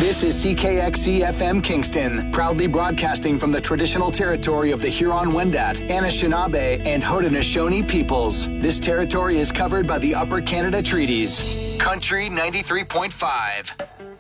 This is CKXC FM Kingston, proudly broadcasting from the traditional territory of the Huron-Wendat, Anishinaabe, and Haudenosaunee peoples. This territory is covered by the Upper Canada Treaties. Country 93.5.